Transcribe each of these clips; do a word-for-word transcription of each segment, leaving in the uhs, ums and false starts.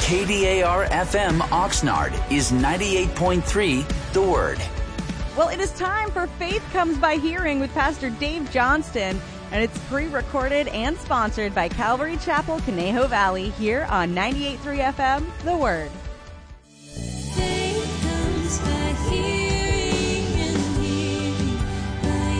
K D A R F M Oxnard is ninety-eight point three The Word. Well, it is time for Faith Comes by Hearing with Pastor Dave Johnston, and it's pre-recorded and sponsored by Calvary Chapel, Conejo Valley, here on ninety-eight point three F M, The Word. Faith comes by hearing and hearing by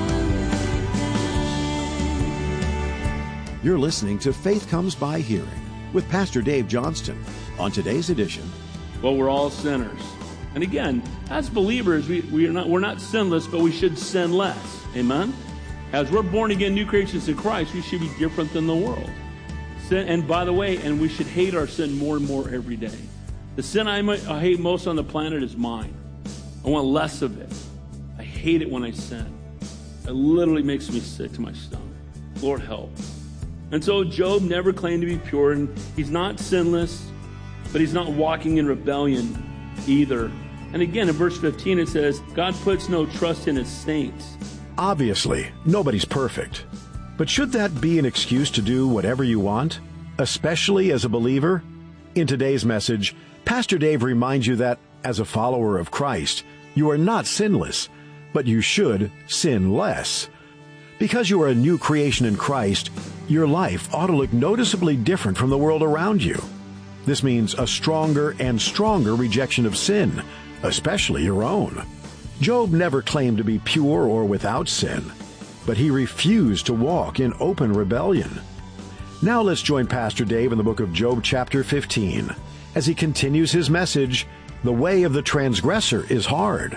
your word. You're listening to Faith Comes by Hearing with Pastor Dave Johnston. On today's edition, well, we're all sinners. And again, as believers, we, we are not, we're not sinless, but we should sin less. Amen? As we're born again, new creations in Christ, we should be different than the world. Sin, and by the way, and we should hate our sin more and more every day. The sin I, might, I hate most on the planet is mine. I want less of it. I hate it when I sin. It literally makes me sick to my stomach. Lord, help. And so Job never claimed to be pure, and he's not sinless, but he's not walking in rebellion either. And again, in verse fifteen, it says, God puts no trust in his saints. Obviously, nobody's perfect. But should that be an excuse to do whatever you want, especially as a believer? In today's message, Pastor Dave reminds you that, as a follower of Christ, you are not sinless, but you should sin less. Because you are a new creation in Christ, your life ought to look noticeably different from the world around you. This means a stronger and stronger rejection of sin, especially your own. Job never claimed to be pure or without sin, but he refused to walk in open rebellion. Now let's join Pastor Dave in the book of Job chapter fifteen as he continues his message, The Way of the Transgressor is Hard.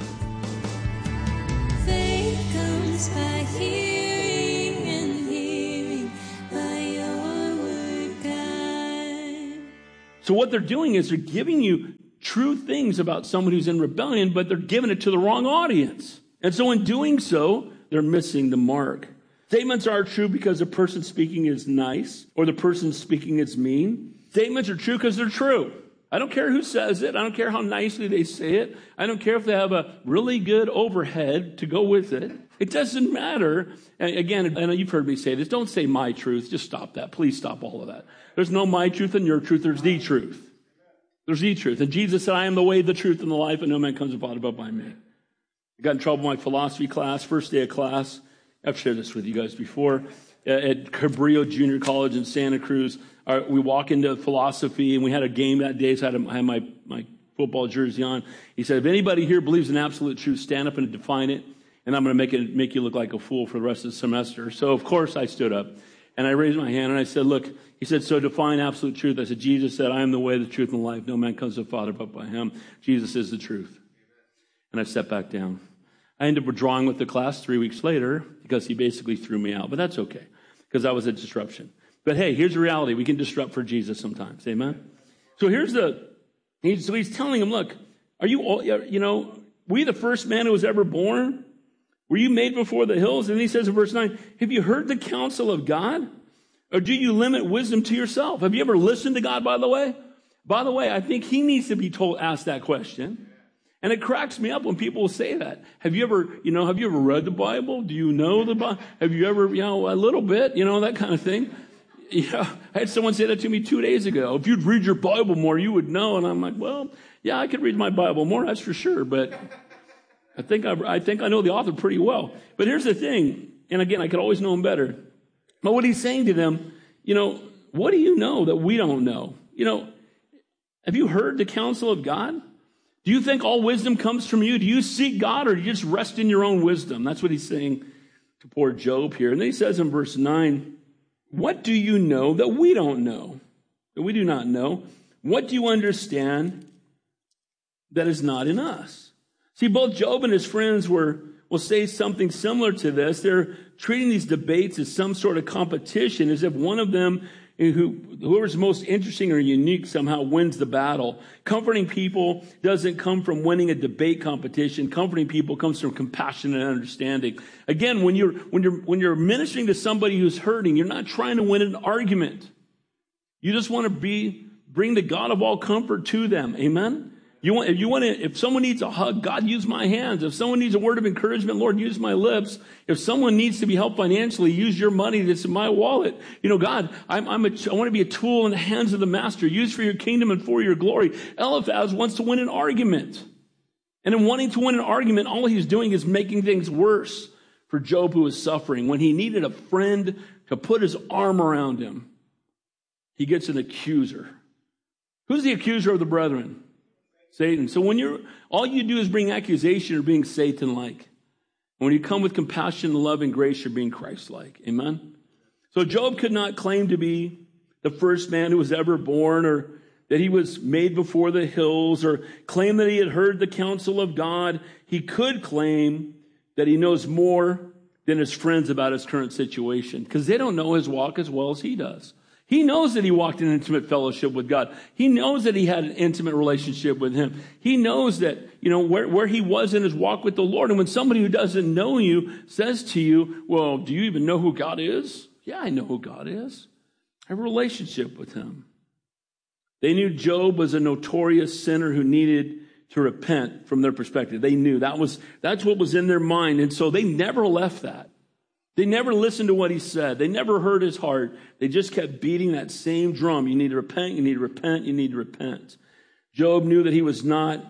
Faith comes by hearing and hearing by your word, God. So what they're doing is they're giving you true things about someone who's in rebellion, but they're giving it to the wrong audience. And so in doing so, they're missing the mark. Statements are true because the person speaking is nice or the person speaking is mean. Statements are true because they're true. I don't care who says it. I don't care how nicely they say it. I don't care if they have a really good overhead to go with it. It doesn't matter. And again, I know you've heard me say this. Don't say my truth. Just stop that. Please stop all of that. There's no my truth and your truth. There's the truth. There's the truth. And Jesus said, I am the way, the truth, and the life, and no man comes to the Father but by me. I got in trouble in my philosophy class, first day of class. I've shared this with you guys before. At Cabrillo Junior College in Santa Cruz, our, we walk into philosophy, and we had a game that day, so I had, a, I had my, my football jersey on. He said, if anybody here believes in absolute truth, stand up and define it, and I'm going to make it make you look like a fool for the rest of the semester. So, of course, I stood up, and I raised my hand, and I said, look, he said, so define absolute truth. I said, Jesus said, I am the way, the truth, and the life. No man comes to the Father but by him. Jesus is the truth. And I sat back down. I ended up withdrawing with the class three weeks later because he basically threw me out. But that's okay, because that was a disruption. But hey, here's the reality. We can disrupt for Jesus sometimes. Amen? So here's the, he's, so he's telling him, look, are you all, you know, were you the first man who was ever born? Were you made before the hills? And he says in verse nine, have you heard the counsel of God? Or do you limit wisdom to yourself? Have you ever listened to God, by the way? By the way, I think he needs to be told, asked that question. And it cracks me up when people will say that. Have you ever, you know, have you ever read the Bible? Do you know the Bible? Have you ever, you know, a little bit, you know, that kind of thing? Yeah, I had someone say that to me two days ago. If you'd read your Bible more, you would know. And I'm like, well, yeah, I could read my Bible more, that's for sure. But I think I, I think I know the author pretty well. But here's the thing. And again, I could always know him better. But what he's saying to them, you know, what do you know that we don't know? You know, have you heard the counsel of God? Do you think all wisdom comes from you? Do you seek God, or do you just rest in your own wisdom? That's what he's saying to poor Job here. And then he says in verse nine, what do you know that we don't know, that we do not know? What do you understand that is not in us? See, both Job and his friends were will say something similar to this. They're treating these debates as some sort of competition, as if one of them, who whoever's most interesting or unique, somehow wins the battle. Comforting people doesn't come from winning a debate competition. Comforting people comes from compassion and understanding. Again, when you're when you're when you're ministering to somebody who's hurting, you're not trying to win an argument. You just want to be bring the God of all comfort to them. Amen. You want, if you want to, if someone needs a hug, God, use my hands. If someone needs a word of encouragement, Lord, use my lips. If someone needs to be helped financially, use your money that's in my wallet. You know, God, I'm, I'm a, I want to be a tool in the hands of the master, used for your kingdom and for your glory. Eliphaz wants to win an argument. And in wanting to win an argument, all he's doing is making things worse for Job, who was suffering. When he needed a friend to put his arm around him, he gets an accuser. Who's the accuser of the brethren? Satan. So when you're, all you do is bring accusation, you're being Satan-like. When you come with compassion, love, and grace, you're being Christ-like. Amen? So Job could not claim to be the first man who was ever born, or that he was made before the hills, or claim that he had heard the counsel of God. He could claim that he knows more than his friends about his current situation, because they don't know his walk as well as he does. He knows that he walked in intimate fellowship with God. He knows that he had an intimate relationship with him. He knows that, you know, where, where he was in his walk with the Lord. And when somebody who doesn't know you says to you, well, do you even know who God is? Yeah, I know who God is. I have a relationship with him. They knew Job was a notorious sinner who needed to repent from their perspective. They knew that was, that's what was in their mind. And so they never left that. They never listened to what he said. They never heard his heart. They just kept beating that same drum. You need to repent, you need to repent, you need to repent. Job knew that he was not,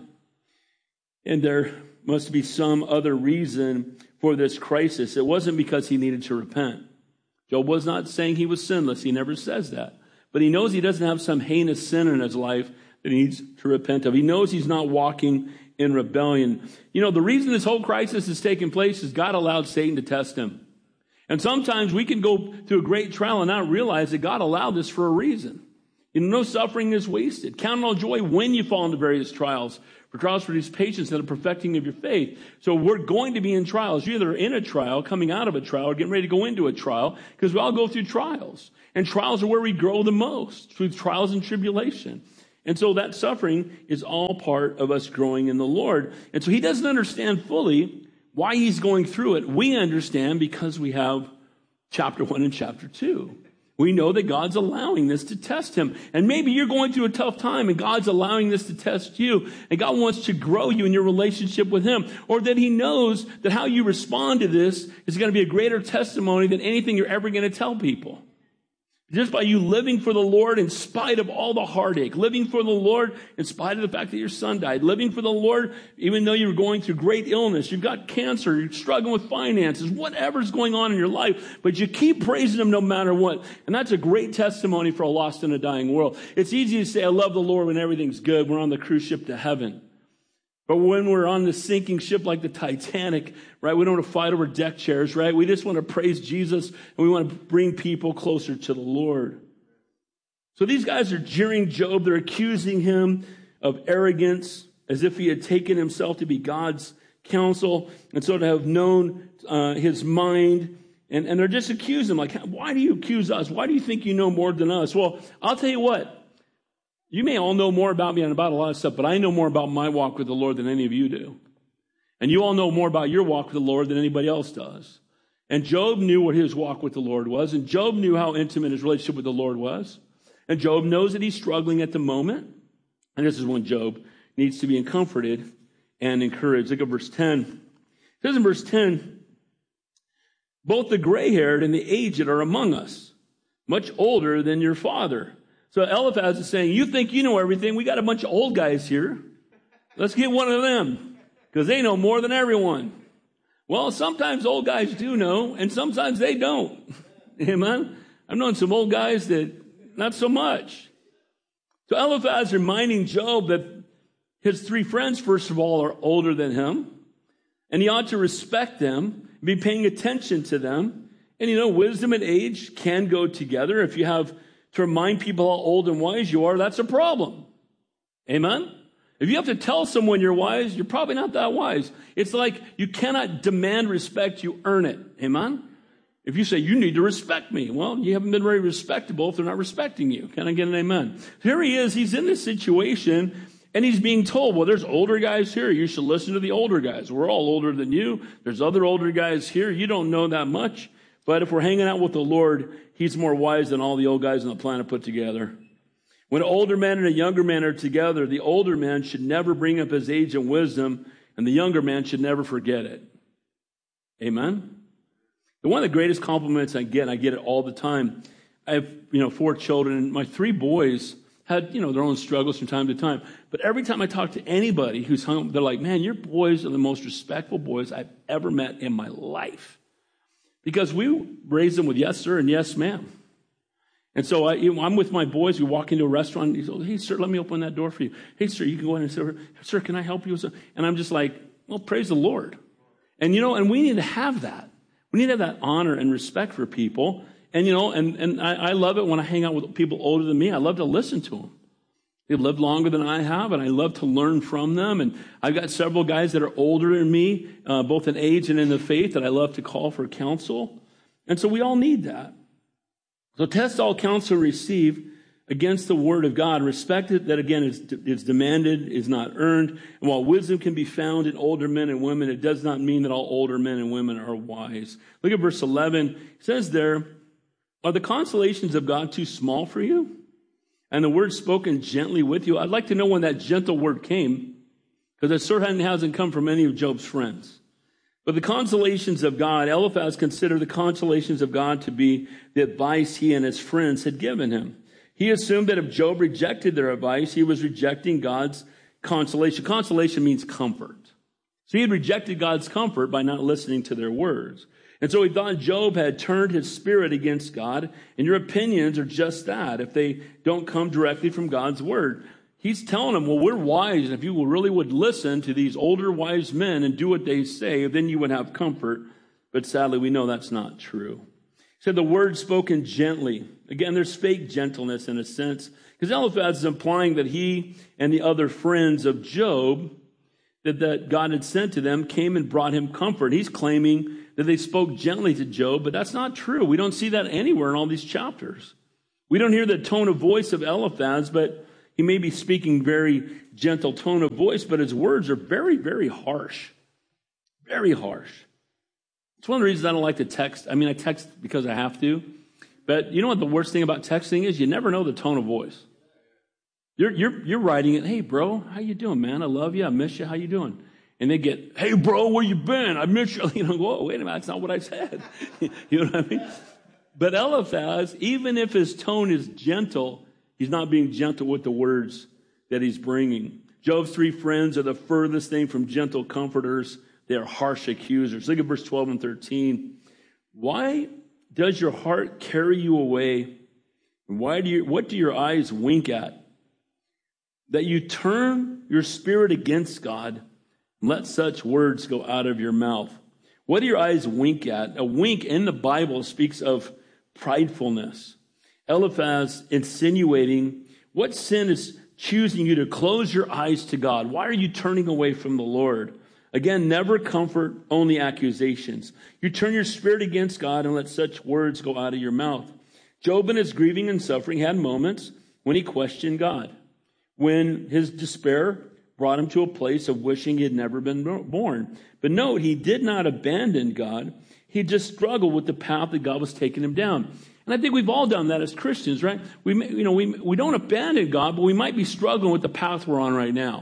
and there must be some other reason for this crisis. It wasn't because he needed to repent. Job was not saying he was sinless. He never says that. But he knows he doesn't have some heinous sin in his life that he needs to repent of. He knows he's not walking in rebellion. You know, the reason this whole crisis is taking place is God allowed Satan to test him. And sometimes we can go through a great trial and not realize that God allowed this for a reason. You know, no suffering is wasted. Count it all joy when you fall into various trials. For trials produce patience and the perfecting of your faith. So we're going to be in trials. You're either in a trial, coming out of a trial, or getting ready to go into a trial, because we all go through trials. And trials are where we grow the most, through trials and tribulation. And so that suffering is all part of us growing in the Lord. And so he doesn't understand fully why he's going through it. We understand because we have chapter one and chapter two. We know that God's allowing this to test him. And maybe you're going through a tough time and God's allowing this to test you. And God wants to grow you in your relationship with him. Or that he knows that how you respond to this is going to be a greater testimony than anything you're ever going to tell people. Just by you living for the Lord in spite of all the heartache, living for the Lord in spite of the fact that your son died, living for the Lord even though you're going through great illness, you've got cancer, you're struggling with finances, whatever's going on in your life, but you keep praising him no matter what. And that's a great testimony for a lost and a dying world. It's easy to say, I love the Lord when everything's good. We're on the cruise ship to heaven. But when we're on the sinking ship like the Titanic, right, we don't want to fight over deck chairs, right? We just want to praise Jesus and we want to bring people closer to the Lord. So these guys are jeering Job. They're accusing him of arrogance as if he had taken himself to be God's counsel and so to have known uh, his mind. And, and they're just accusing him like, why do you accuse us? Why do you think you know more than us? Well, I'll tell you what. You may all know more about me and about a lot of stuff, but I know more about my walk with the Lord than any of you do. And you all know more about your walk with the Lord than anybody else does. And Job knew what his walk with the Lord was, and Job knew how intimate his relationship with the Lord was. And Job knows that he's struggling at the moment. And this is when Job needs to be comforted and encouraged. Look at verse ten. It says in verse ten, both the gray-haired and the aged are among us, much older than your father. So Eliphaz is saying, you think you know everything. We got a bunch of old guys here. Let's get one of them because they know more than everyone. Well, sometimes old guys do know and sometimes they don't. Amen. I've known some old guys that not so much. So Eliphaz is reminding Job that his three friends, first of all, are older than him. And he ought to respect them, be paying attention to them. And you know, wisdom and age can go together. If you have to remind people how old and wise you are, that's a problem. Amen? If you have to tell someone you're wise, you're probably not that wise. It's like you cannot demand respect, you earn it. Amen? If you say, you need to respect me, well, you haven't been very respectable if they're not respecting you. Can I get an amen? Here he is, he's in this situation, and he's being told, well, there's older guys here. You should listen to the older guys. We're all older than you. There's other older guys here. You don't know that much. But if we're hanging out with the Lord, he's more wise than all the old guys on the planet put together. When an older man and a younger man are together, the older man should never bring up his age and wisdom, and the younger man should never forget it. Amen? One of the greatest compliments I get, and I get it all the time, I have, you know, four children, and my three boys had, you know, their own struggles from time to time. But every time I talk to anybody who's home, they're like, man, your boys are the most respectful boys I've ever met in my life. Because we raised them with yes, sir, and yes, ma'am. And so I, you know, I'm with my boys. We walk into a restaurant. And he says, hey, sir, let me open that door for you. Hey, sir, you can go in and say, sir, can I help you? And I'm just like, well, praise the Lord. And, you know, and we need to have that. We need to have that honor and respect for people. And, you know, and, and I, I love it when I hang out with people older than me. I love to listen to them. They've lived longer than I have, and I love to learn from them. And I've got several guys that are older than me, uh, both in age and in the faith, that I love to call for counsel. And so we all need that. So test all counsel received against the word of God. Respect it, that again is, is demanded, is not earned. And while wisdom can be found in older men and women, it does not mean that all older men and women are wise. Look at verse eleven. It says there, are the consolations of God too small for you? And the word spoken gently with you. I'd like to know when that gentle word came, because it certainly hasn't come from any of Job's friends. But the consolations of God, Eliphaz considered the consolations of God to be the advice he and his friends had given him. He assumed that if Job rejected their advice, he was rejecting God's consolation. Consolation means comfort. So he had rejected God's comfort by not listening to their words. And so he thought Job had turned his spirit against God, and your opinions are just that, if they don't come directly from God's word. He's telling them, well, we're wise, and if you really would listen to these older wise men and do what they say, then you would have comfort. But sadly, we know that's not true. He said the word spoken gently. Again, there's fake gentleness in a sense, because Eliphaz is implying that he and the other friends of Job that, that God had sent to them came and brought him comfort. He's claiming that they spoke gently to Job, but that's not true. We don't see that anywhere in all these chapters. We don't hear the tone of voice of Eliphaz, but he may be speaking very gentle tone of voice, but his words are very, very harsh. Very harsh. It's one of the reasons I don't like to text. I mean, I text because I have to. But you know what the worst thing about texting is? You never know the tone of voice. You're, you're, you're writing it, hey, bro, how you doing, man? I love you. I miss you. How you doing? And they get, hey, bro, where you been? I miss you. You know, whoa, wait a minute. That's not what I said. You know what I mean? But Eliphaz, even if his tone is gentle, he's not being gentle with the words that he's bringing. Job's three friends are the furthest thing from gentle comforters. They are harsh accusers. Look at verse twelve and thirteen. Why does your heart carry you away? Why do you, what do your eyes wink at? That you turn your spirit against God. Let such words go out of your mouth. What do your eyes wink at? A wink in the Bible speaks of pridefulness. Eliphaz insinuating, what sin is choosing you to close your eyes to God? Why are you turning away from the Lord? Again, never comfort, only accusations. You turn your spirit against God and let such words go out of your mouth. Job in his grieving and suffering had moments when he questioned God, when his despair brought him to a place of wishing he had never been born. But note, he did not abandon God. He just struggled with the path that God was taking him down. And I think we've all done that as Christians, right? We, you know, we, we don't abandon God, but we might be struggling with the path we're on right now.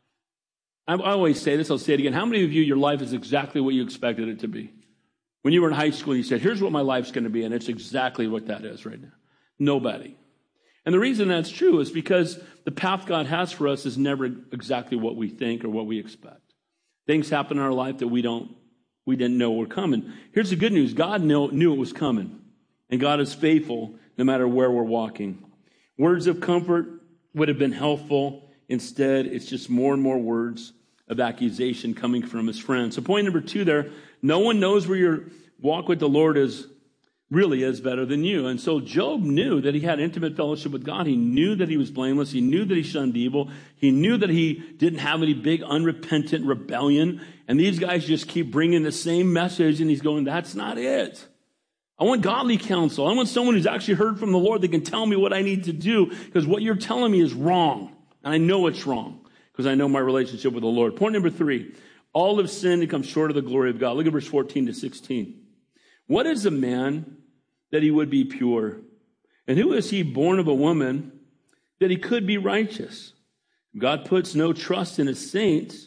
I, I always say this, I'll say it again. How many of you, your life is exactly what you expected it to be? When you were in high school, you said, here's what my life's going to be, and it's exactly what that is right now. Nobody. And the reason that's true is because the path God has for us is never exactly what we think or what we expect. Things happen in our life that we don't, we didn't know were coming. Here's the good news. God knew, knew it was coming. And God is faithful no matter where we're walking. Words of comfort would have been helpful. Instead, it's just more and more words of accusation coming from his friends. So point number two there, no one knows where your walk with the Lord is really is better than you. And so Job knew that he had intimate fellowship with God. He knew that he was blameless. He knew that he shunned evil. He knew that he didn't have any big unrepentant rebellion. And these guys just keep bringing the same message, and he's going, that's not it. I want godly counsel. I want someone who's actually heard from the Lord that can tell me what I need to do, because what you're telling me is wrong. And I know it's wrong because I know my relationship with the Lord. Point number three, all have sinned and come short of the glory of God. Look at verse fourteen to sixteen. What is a man that he would be pure? And who is he born of a woman that he could be righteous. God puts no trust in his saints,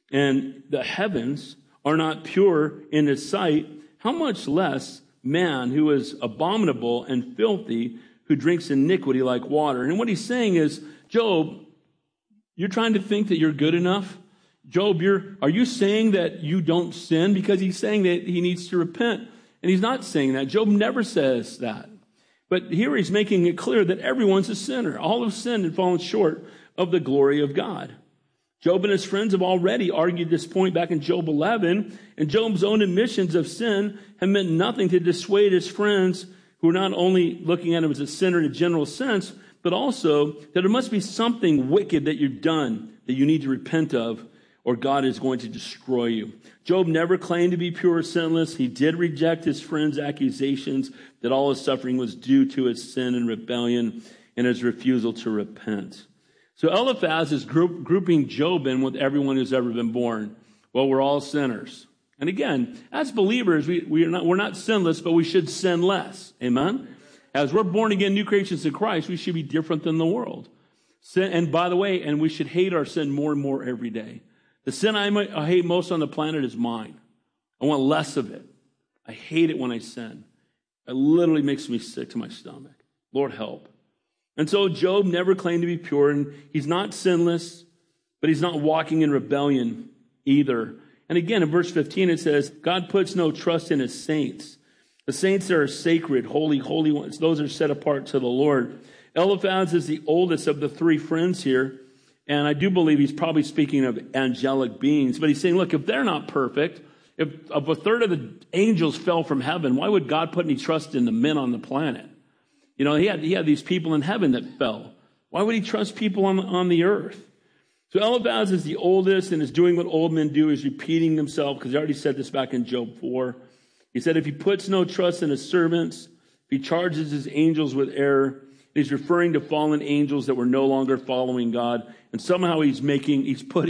and the heavens are not pure in his sight. How much less man who is abominable and filthy, who drinks iniquity like water? And what he's saying is, Job, you're trying to think that you're good enough? Job, you're, are you saying that you don't sin? Because he's saying that he needs to repent. And he's not saying that. Job never says that. But here he's making it clear that everyone's a sinner. All have sinned and fallen short of the glory of God. Job and his friends have already argued this point back in Job eleven. And Job's own admissions of sin have meant nothing to dissuade his friends, who are not only looking at him as a sinner in a general sense, but also that there must be something wicked that you've done that you need to repent of, or God is going to destroy you. Job never claimed to be pure or sinless. He did reject his friends' accusations that all his suffering was due to his sin and rebellion and his refusal to repent. So Eliphaz is group, grouping Job in with everyone who's ever been born. Well, we're all sinners. And again, as believers, we, we are not, we're not sinless, but we should sin less. Amen? As we're born again, new creations in Christ, we should be different than the world. Sin, and by the way, and we should hate our sin more and more every day. The sin I, might, I hate most on the planet is mine. I want less of it. I hate it when I sin. It literally makes me sick to my stomach. Lord, help. And so Job never claimed to be pure, and he's not sinless, but he's not walking in rebellion either. And again, in verse fifteen, it says, God puts no trust in his saints. The saints are sacred, holy, holy ones. Those are set apart to the Lord. Eliphaz is the oldest of the three friends here. And I do believe he's probably speaking of angelic beings. But he's saying, look, if they're not perfect, if, if a third of the angels fell from heaven, why would God put any trust in the men on the planet? You know, he had, he had these people in heaven that fell. Why would he trust people on, on the earth? So Eliphaz is the oldest and is doing what old men do, is repeating himself, because he already said this back in Job four. He said, if he puts no trust in his servants, if he charges his angels with error, he's referring to fallen angels that were no longer following God. And somehow he's making, he's putting